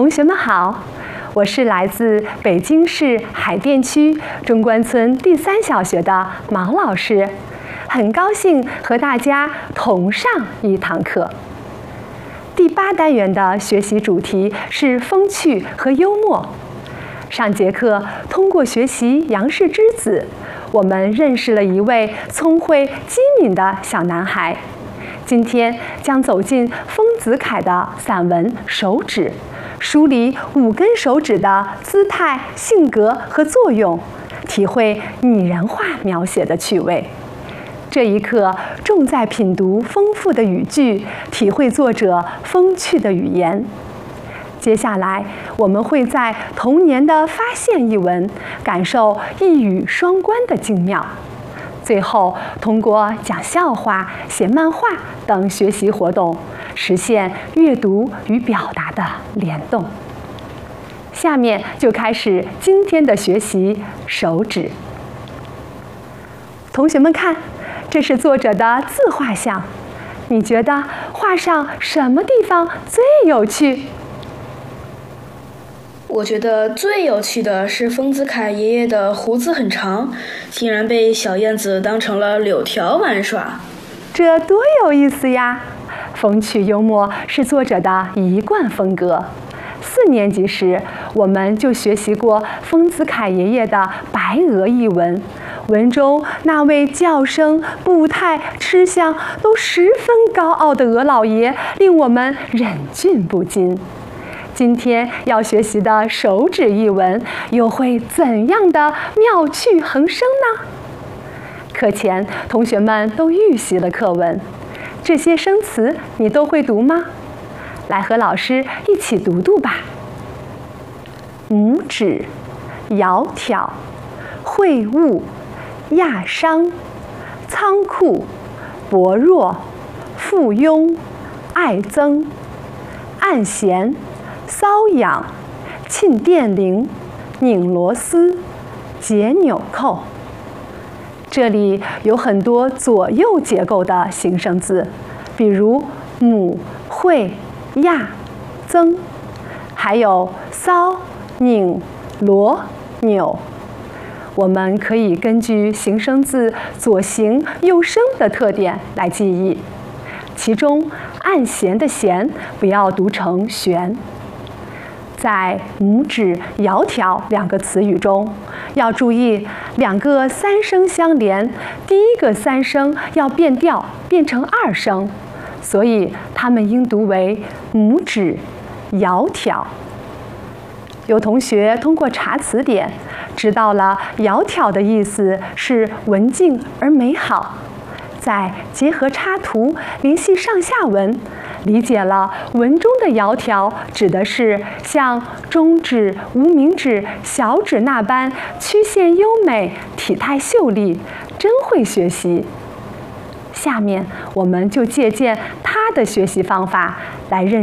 同学们好，我是来自北京市海淀区中关村第3小学的毛老师，很高兴和大家同上一堂课。第8单元的学习主题是风趣和幽默。上节课通过学习杨氏之子，我们认识了一位聪慧机敏的小男孩。今天将走进丰子恺的散文《手指》，梳理5根手指的姿态、性格和作用，体会拟人化描写的趣味。这一课重在品读丰富的语句，体会作者风趣的语言。接下来，我们会在童年的发现一文，感受一语双关的精妙。最后，通过讲笑话、写漫画等学习活动，实现阅读与表达的联动。下面就开始今天的学习手指。同学们看，这是作者的自画像，你觉得画上什么地方最有趣？ 我觉得最有趣的是丰子恺爷爷的胡子很长，竟然被小燕子当成了柳条玩耍， 这多有意思呀！风趣幽默是作者的一贯风格。4年级时，我们就学习过丰子恺爷爷的《白鹅》一文，文中那位叫声、步态、吃相都十分高傲的鹅老爷，令我们忍俊不禁。今天要学习的手指一文，又会怎样的妙趣横生呢？课前，同学们都预习了课文，这些生词你都会读吗？来和老师一起读读吧。拇指、窈窕、会晤、亚商、仓库、薄弱、附庸、爱憎、暗弦、瘙痒、沁电铃、拧螺丝、解纽扣。这里有很多左右结构的形声字，比如母、会、亚、增，还有瘙、拧、螺、扭。我们可以根据形声字左形右声的特点来记忆。其中按弦的弦不要读成旋。在拇指、窈窕2个词语中，要注意2个3声相连，第1个3声要变调，变成2声，所以它们应读为拇指、窈窕。有同学通过查词典，知道了窈窕的意思是文静而美好。再结合插图联系上下文，理解了文中的窈窕指的是像中指、无名指、小指那般曲线优美、体态秀丽，真会学习。下面我们就借鉴他的学习方法来认识